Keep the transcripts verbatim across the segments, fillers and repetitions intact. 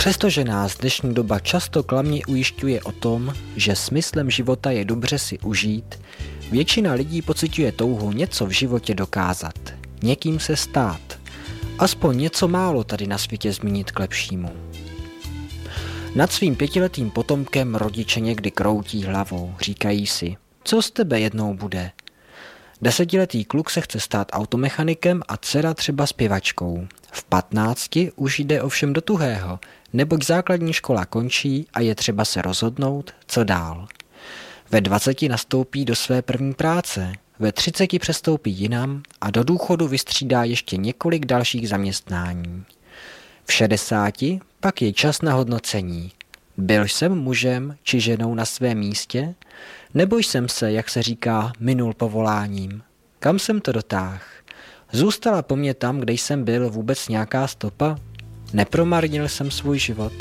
Přestože nás dnešní doba často klamně ujišťuje o tom, že smyslem života je dobře si užít, většina lidí pociťuje touhu něco v životě dokázat, někým se stát, aspoň něco málo tady na světě změnit k lepšímu. Nad svým pětiletým potomkem rodiče někdy kroutí hlavou, říkají si, co z tebe jednou bude. Desetiletý kluk se chce stát automechanikem a dcera třeba zpěvačkou. V patnácti už jde ovšem do tuhého, neboť základní škola končí a je třeba se rozhodnout, co dál. Ve dvaceti nastoupí do své první práce, ve třiceti přestoupí jinam a do důchodu vystřídá ještě několik dalších zaměstnání. V šedesáti pak je čas na hodnocení. Byl jsem mužem či ženou na svém místě? Nebo jsem se, jak se říká, minul povoláním? Kam jsem to dotáhl? Zůstala po mně tam, kde jsem byl, vůbec nějaká stopa? Nepromarnil jsem svůj život?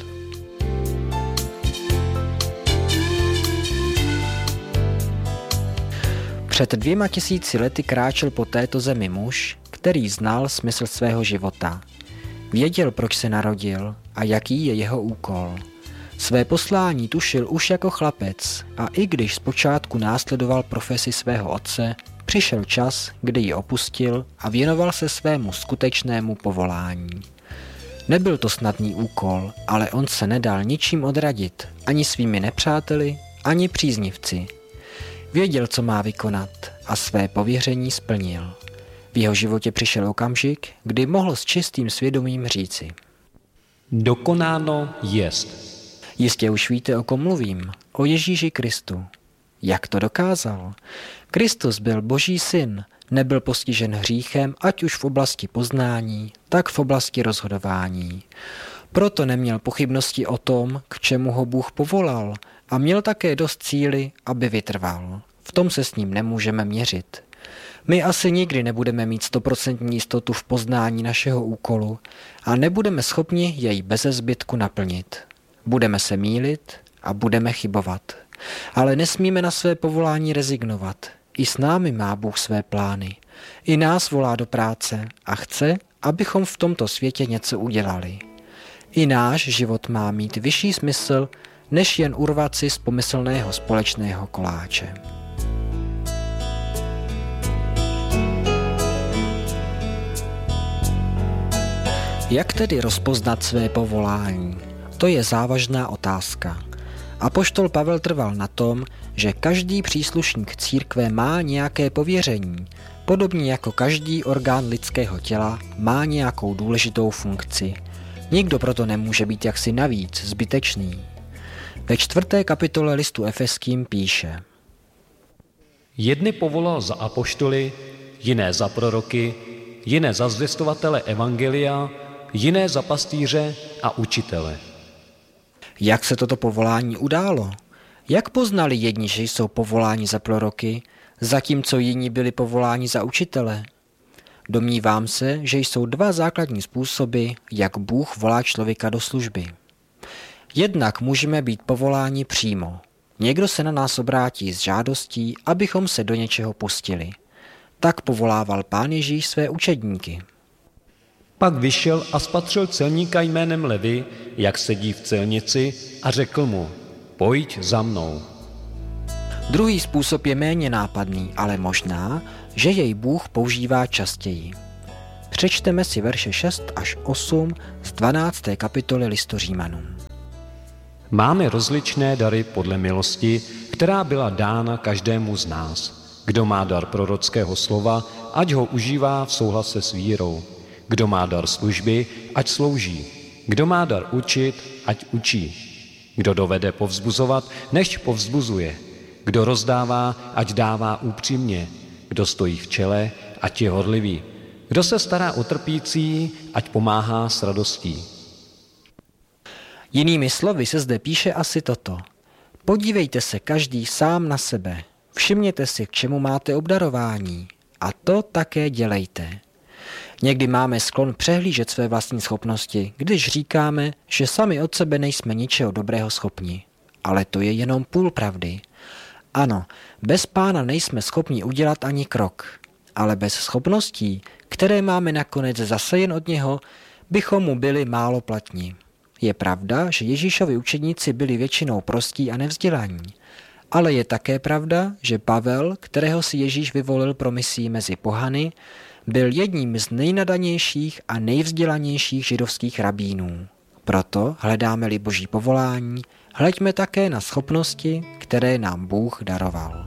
Před dvěma tisíci lety kráčel po této zemi muž, který znal smysl svého života. Věděl, proč se narodil a jaký je jeho úkol. Své poslání tušil už jako chlapec a i když zpočátku následoval profesi svého otce, přišel čas, kdy ji opustil a věnoval se svému skutečnému povolání. Nebyl to snadný úkol, ale on se nedal ničím odradit, ani svými nepřáteli, ani příznivci. Věděl, co má vykonat a své pověření splnil. V jeho životě přišel okamžik, kdy mohl s čistým svědomím říci: Dokonáno jest. Jistě už víte, o kom mluvím, o Ježíši Kristu. Jak to dokázal? Kristus byl Boží syn, nebyl postižen hříchem, ať už v oblasti poznání, tak v oblasti rozhodování. Proto neměl pochybnosti o tom, k čemu ho Bůh povolal, a měl také dost síly, aby vytrval. V tom se s ním nemůžeme měřit. My asi nikdy nebudeme mít stoprocentní jistotu v poznání našeho úkolu a nebudeme schopni jej beze zbytku naplnit. Budeme se mýlit a budeme chybovat. Ale nesmíme na své povolání rezignovat. I s námi má Bůh své plány. I nás volá do práce a chce, abychom v tomto světě něco udělali. I náš život má mít vyšší smysl, než jen urvat si z pomyslného společného koláče. Jak tedy rozpoznat své povolání? To je závažná otázka. Apoštol Pavel trval na tom, že každý příslušník církve má nějaké pověření, podobně jako každý orgán lidského těla má nějakou důležitou funkci. Nikdo proto nemůže být jaksi navíc, zbytečný. Ve čtvrté kapitole listu Efeským píše: Jedny povolal za apoštoly, jiné za proroky, jiné za zvěstovatele evangelia, jiné za pastýře a učitele. Jak se toto povolání událo? Jak poznali jedni, že jsou povoláni za proroky, zatímco jiní byli povoláni za učitele? Domnívám se, že jsou dva základní způsoby, jak Bůh volá člověka do služby. Jednak můžeme být povoláni přímo. Někdo se na nás obrátí s žádostí, abychom se do něčeho pustili. Tak povolával Pán Ježíš své učedníky. Pak vyšel a spatřil celníka jménem Levi, jak sedí v celnici, a řekl mu: Pojď za mnou. Druhý způsob je méně nápadný, ale možná, že jej Bůh používá častěji. Přečteme si verše šest až osm z dvanácté kapitoly listu Římanům. Máme rozličné dary podle milosti, která byla dána každému z nás. Kdo má dar prorockého slova, ať ho užívá v souhlase s vírou. Kdo má dar služby, ať slouží. Kdo má dar učit, ať učí. Kdo dovede povzbuzovat, než povzbuzuje. Kdo rozdává, ať dává upřímně. Kdo stojí v čele, ať je horlivý. Kdo se stará o trpící, ať pomáhá s radostí. Jinými slovy se zde píše asi toto. Podívejte se každý sám na sebe. Všimněte si, k čemu máte obdarování. A to také dělejte. Někdy máme sklon přehlížet své vlastní schopnosti, když říkáme, že sami od sebe nejsme ničeho dobrého schopni. Ale to je jenom půl pravdy. Ano, bez Pána nejsme schopni udělat ani krok, ale bez schopností, které máme nakonec zase jen od něho, bychom mu byli málo platní. je pravda, že Ježíšovi učedníci byli většinou prostí a nevzdělaní. Ale je také pravda, že Pavel, kterého si Ježíš vyvolil pro misii mezi pohany, byl jedním z nejnadanějších a nejvzdělanějších židovských rabínů. Proto hledáme-li Boží povolání, hleďme také na schopnosti, které nám Bůh daroval.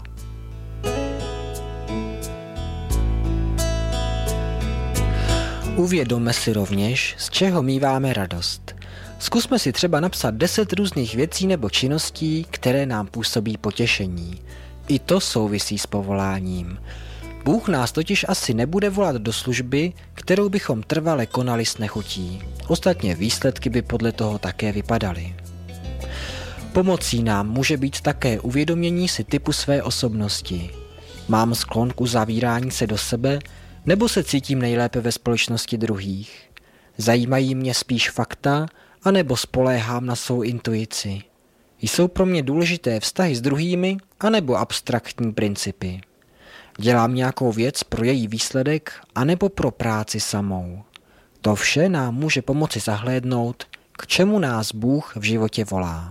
Uvědomme si rovněž, z čeho míváme radost. Zkusme si třeba napsat deset různých věcí nebo činností, které nám působí potěšení. I to souvisí s povoláním. Bůh nás totiž asi nebude volat do služby, kterou bychom trvale konali s nechutí. Ostatně výsledky by podle toho také vypadaly. Pomocí nám může být také uvědomění si typu své osobnosti. Mám sklon k uzavírání se do sebe, nebo se cítím nejlépe ve společnosti druhých? Zajímají mě spíš fakta, anebo spoléhám na svou intuici? Jsou pro mě důležité vztahy s druhými, anebo abstraktní principy? Dělám nějakou věc pro její výsledek, anebo pro práci samou? To vše nám může pomoci zahlédnout, k čemu nás Bůh v životě volá.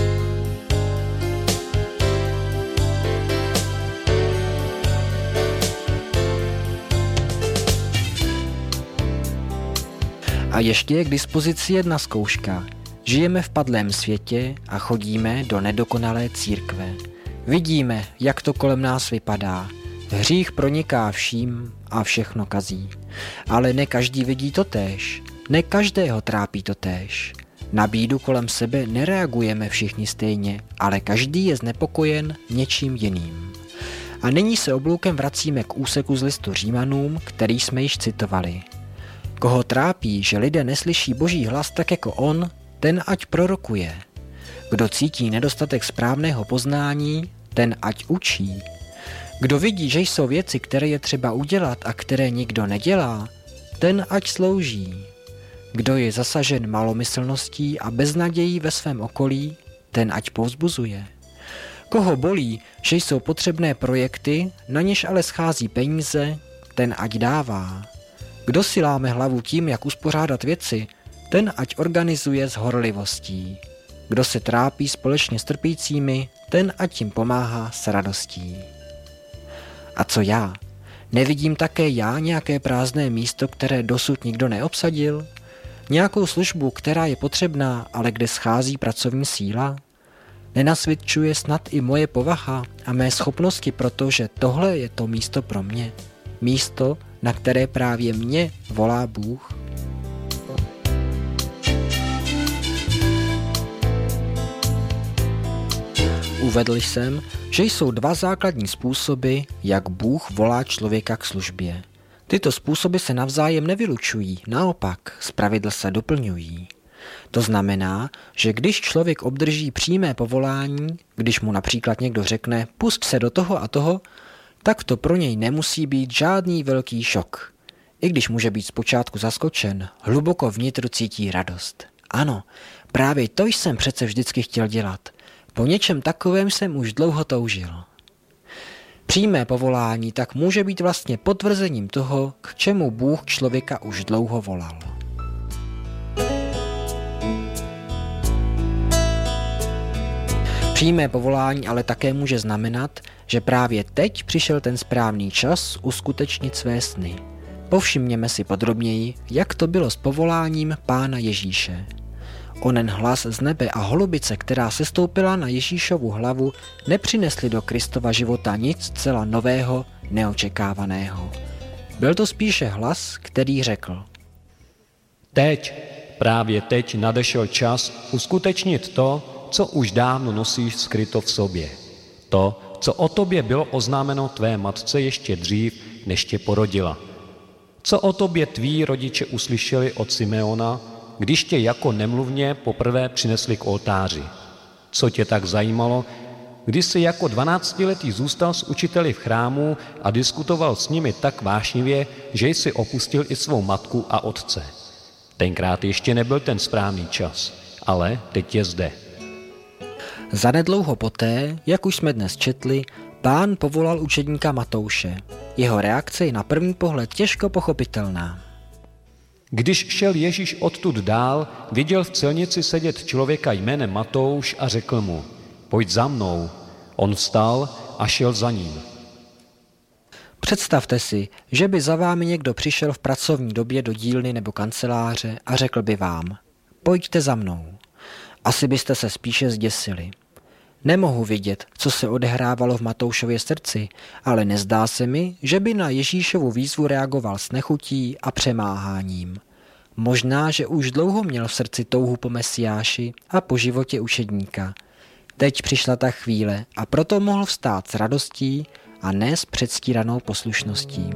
A ještě je k dispozici jedna zkouška. Žijeme v padlém světě a chodíme do nedokonalé církve. Vidíme, jak to kolem nás vypadá. Hřích proniká vším a všechno kazí. Ale ne každý vidí totéž. Ne každého trápí totéž. Na bídu kolem sebe nereagujeme všichni stejně, ale každý je znepokojen něčím jiným. A nyní se obloukem vracíme k úseku z listu Římanům, který jsme již citovali. Koho trápí, že lidé neslyší Boží hlas tak jako on, ten ať prorokuje. Kdo cítí nedostatek správného poznání, ten ať učí. Kdo vidí, že jsou věci, které je třeba udělat a které nikdo nedělá, ten ať slouží. Kdo je zasažen malomyslností a beznadějí ve svém okolí, ten ať povzbuzuje. Koho bolí, že jsou potřebné projekty, na něž ale schází peníze, ten ať dává. Kdo si láme hlavu tím, jak uspořádat věci, ten ať organizuje s horlivostí. Kdo se trápí společně s trpícími, ten ať jim pomáhá s radostí. A co já? Nevidím také já nějaké prázdné místo, které dosud nikdo neobsadil? Nějakou službu, která je potřebná, ale kde schází pracovní síla? Nenasvědčuje snad i moje povaha a mé schopnosti, protože tohle je to místo pro mě. Místo, na které právě mě volá Bůh. Uvedl jsem, že jsou dva základní způsoby, jak Bůh volá člověka k službě. Tyto způsoby se navzájem nevylučují, naopak, zpravidla se doplňují. To znamená, že když člověk obdrží přímé povolání, když mu například někdo řekne pusť se do toho a toho, tak to pro něj nemusí být žádný velký šok. I když může být zpočátku zaskočen, hluboko vnitru cítí radost. Ano, právě to jsem přece vždycky chtěl dělat. Po něčem takovém jsem už dlouho toužil. Přímé povolání tak může být vlastně potvrzením toho, k čemu Bůh člověka už dlouho volal. Přímé povolání ale také může znamenat, že právě teď přišel ten správný čas uskutečnit své sny. Povšimněme si podrobněji, jak to bylo s povoláním Pána Ježíše. Onen hlas z nebe a holubice, která sestoupila na Ježíšovu hlavu, nepřinesli do Kristova života nic zcela nového, neočekávaného. Byl to spíše hlas, který řekl: Teď, právě teď nadešel čas uskutečnit to, co už dávno nosíš skryto v sobě. To, co o tobě bylo oznámeno tvé matce ještě dřív, než tě porodila. Co o tobě tví rodiče uslyšeli od Simeona, když tě jako nemluvně poprvé přinesli k oltáři. Co tě tak zajímalo, když jsi jako dvanáctiletý zůstal s učiteli v chrámu a diskutoval s nimi tak vášnivě, že jsi opustil i svou matku a otce. Tenkrát ještě nebyl ten správný čas, ale teď je zde. Zanedlouho poté, jak už jsme dnes četli, Pán povolal učedníka Matouše. Jeho reakce je na první pohled těžko pochopitelná. Když šel Ježíš odtud dál, viděl v celnici sedět člověka jménem Matouš a řekl mu, pojď za mnou. On vstal a šel za ním. Představte si, že by za vámi někdo přišel v pracovní době do dílny nebo kanceláře a řekl by vám, pojďte za mnou. Asi byste se spíše zděsili. Nemohu vidět, co se odehrávalo v Matoušově srdci, ale nezdá se mi, že by na Ježíšovu výzvu reagoval s nechutí a přemáháním. Možná, že už dlouho měl v srdci touhu po Mesiáši a po životě učedníka. Teď přišla ta chvíle a proto mohl vstát s radostí a ne s předstíranou poslušností.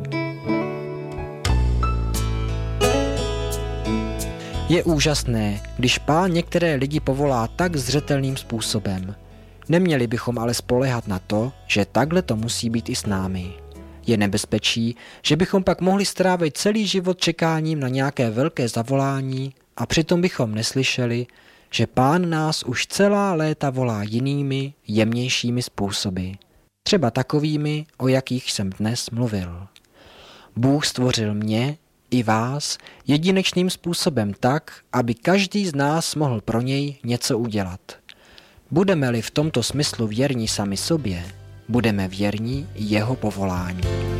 Je úžasné, když Pán některé lidi povolá tak zřetelným způsobem. Neměli bychom ale spoléhat na to, že takhle to musí být i s námi. Je nebezpečí, že bychom pak mohli strávit celý život čekáním na nějaké velké zavolání a přitom bychom neslyšeli, že Pán nás už celá léta volá jinými, jemnějšími způsoby. Třeba takovými, o jakých jsem dnes mluvil. Bůh stvořil mě i vás jedinečným způsobem tak, aby každý z nás mohl pro něj něco udělat. Budeme-li v tomto smyslu věrní sami sobě, budeme věrní jeho povolání.